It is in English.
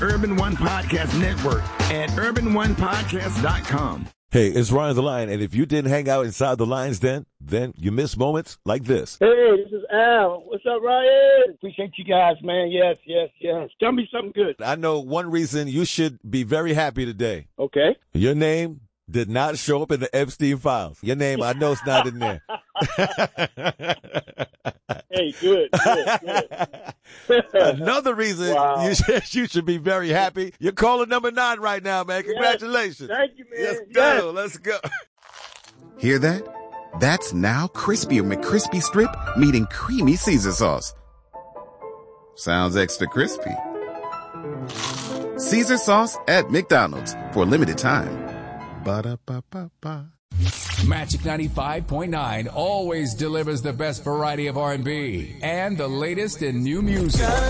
Urban One Podcast Network at urbanonepodcast.com. Hey, it's Ryan the Lion, and if you didn't hang out inside the Lion's Den, then you miss moments like this. Hey, this is Al. What's up, Ryan? Appreciate you guys, man. Yes. Tell me something good. I know one reason you should be very happy today. Okay. Your name did not show up in the Epstein files. Your name, I know it's not in there. Hey, good. Another reason you should be very happy. You're calling number 9 right now, man. Congratulations. Yes. Thank you, man. Let's go. Hear that? That's now Crispy McCrispy Strip meeting Creamy Caesar Sauce. Sounds extra crispy. Caesar Sauce at McDonald's for a limited time. Ba-da-ba-ba-ba. Magic 95.9 always delivers the best variety of R&B and the latest in new music.